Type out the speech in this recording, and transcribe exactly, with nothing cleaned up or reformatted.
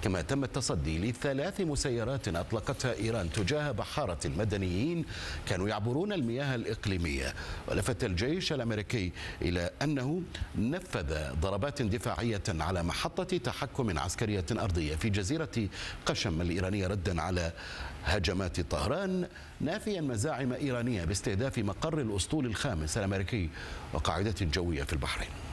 كما تم التصدي لثلاث مسيرات أطلقتها إيران تجاه بحارة المدنيين كانوا يعبرون المياه الإقليمية. ولفت الجيش الأمريكي إلى أنه نفذ ضربات دفاعية على محطة تحكم عسكرية أرضية في جزيرة قشم الإيرانية ردا على هجمات طهران، نافيا مزاعم إيرانية باستهداف مقر الأسطول الخامس الأمريكي وقاعدة جوية في البحرين.